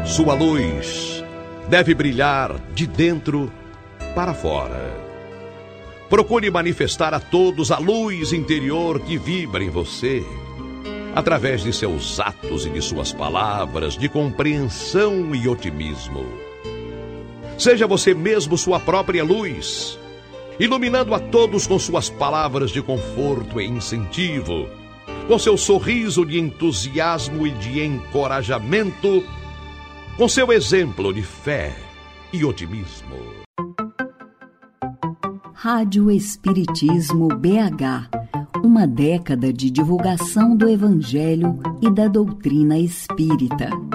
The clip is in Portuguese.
Sua luz deve brilhar de dentro para fora. Procure manifestar a todos a luz interior que vibra em você, através de seus atos e de suas palavras de compreensão e otimismo. Seja você mesmo sua própria luz, iluminando a todos com suas palavras de conforto e incentivo, com seu sorriso de entusiasmo e de encorajamento, com seu exemplo de fé e otimismo. Rádio Espiritismo BH, uma década de divulgação do Evangelho e da doutrina espírita.